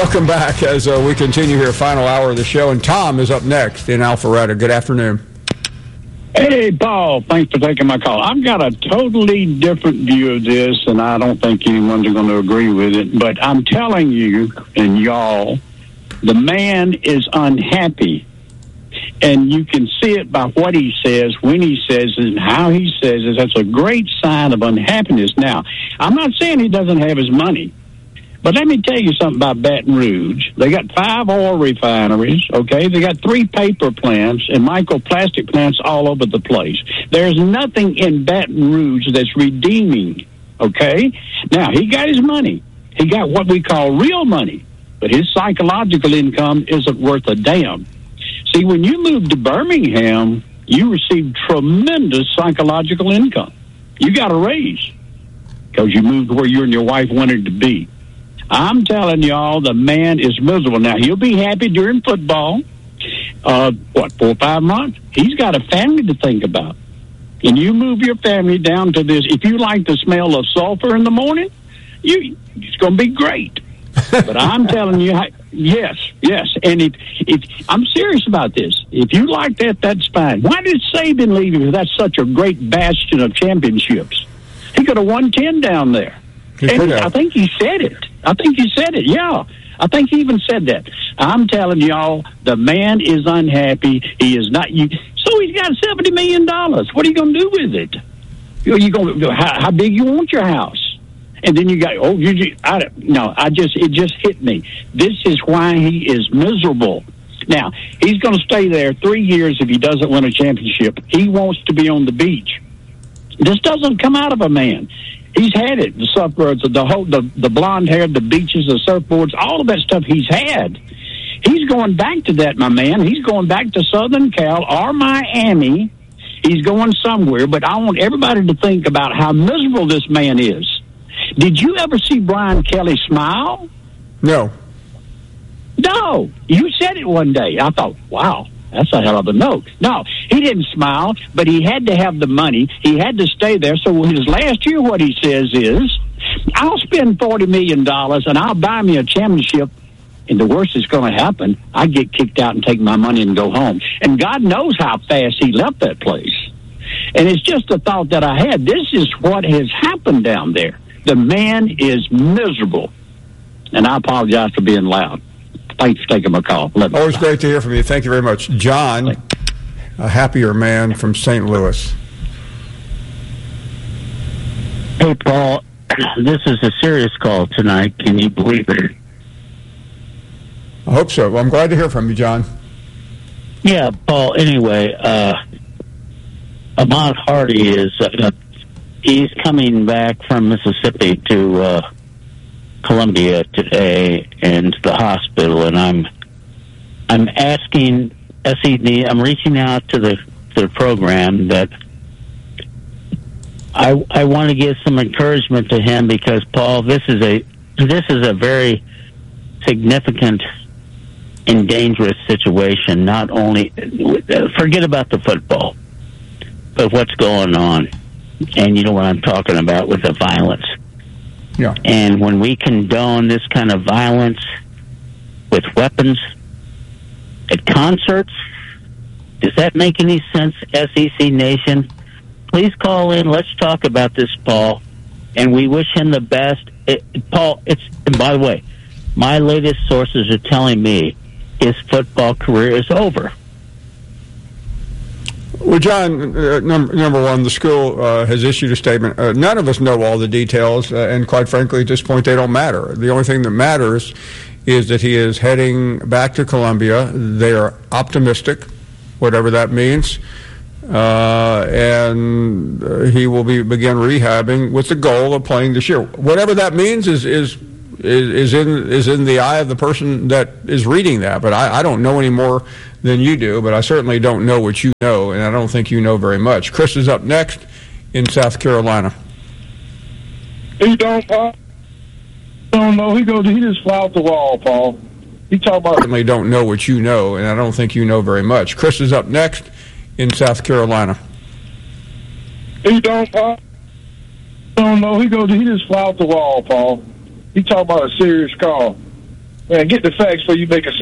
Welcome back as we continue here, final hour of the show. And Tom is up next in Alpharetta. Good afternoon. Hey, Paul, thanks for taking my call. I've got a totally different view of this, and I don't think anyone's going to agree with it. But I'm telling you and y'all, the man is unhappy. And you can see it by what he says, when he says it, and how he says it. That's a great sign of unhappiness. Now, I'm not saying he doesn't have his money. But let me tell you something about Baton Rouge. They got 5 oil refineries, okay? They got 3 paper plants and microplastic plants all over the place. There's nothing in Baton Rouge that's redeeming, okay? Now, he got his money. He got what we call real money. But his psychological income isn't worth a damn. See, when you moved to Birmingham, you received tremendous psychological income. You got a raise because you moved where you and your wife wanted to be. I'm telling y'all, the man is miserable. Now, he'll be happy during football. 4 or 5 months? He's got a family to think about. And you move your family down to this. If you like the smell of sulfur in the morning, it's going to be great. But I'm telling you, yes. And if I'm serious about this. If you like that, that's fine. Why did Saban leave? Because that's such a great bastion of championships. He could have won 10 down there. I think he said it. Yeah. I think he even said that. I'm telling y'all, the man is unhappy. He is not. So he's got $70 million. What are you going to do with it? You going how big you want your house? And then you got it just hit me. This is why he is miserable. Now he's going to stay there 3 years if he doesn't win a championship. He wants to be on the beach. This doesn't come out of a man. He's had it. The surfboards, the blonde hair, the beaches, the surfboards, all of that stuff he's had. He's going back to that, my man. He's going back to Southern Cal or Miami. He's going somewhere, but I want everybody to think about how miserable this man is. Did you ever see Brian Kelly smile? No. No. You said it one day. I thought, wow. That's a hell of a note. No, he didn't smile, but he had to have the money. He had to stay there. So his last year, what he says is, I'll spend $40 million and I'll buy me a championship. And the worst is going to happen, I get kicked out and take my money and go home. And God knows how fast he left that place. And it's just a thought that I had. This is what has happened down there. The man is miserable. And I apologize for being loud. Thanks for taking my call. Always great to hear from you. Thank you very much. John, a happier man from St. Louis. Hey, Paul, this is a serious call tonight. Can you believe it? I hope so. Well, I'm glad to hear from you, John. Yeah, Paul, anyway, Ahmaud Hardy is he's coming back from Mississippi to Columbia today and the hospital, and I'm asking SED. I'm reaching out to the program that I want to give some encouragement to him because, Paul, this is a very significant and dangerous situation. Not only forget about the football, but what's going on, and you know what I'm talking about with the violence. Yeah. And when we condone this kind of violence with weapons at concerts, does that make any sense, SEC Nation? Please call in. Let's talk about this, Paul. And we wish him the best. Paul, and by the way, my latest sources are telling me his football career is over. Well, John, number one, the school has issued a statement. None of us know all the details, and quite frankly, at this point, they don't matter. The only thing that matters is that he is heading back to Columbia. They are optimistic, whatever that means, and he will begin rehabbing with the goal of playing this year. Whatever that means is in the eye of the person that is reading that. But I don't know any more than you do, but I certainly don't know what you know, and I don't think you know very much. Chris is up next in South Carolina. He don't, Paul. Don't know. He just fly off the wall, Paul. He talk about. I certainly don't know what you know, and I don't think you know very much. Chris is up next in South Carolina. He don't, Paul. Don't know. He just fly off the wall, Paul. He talk about a serious call. Man, get the facts before you make a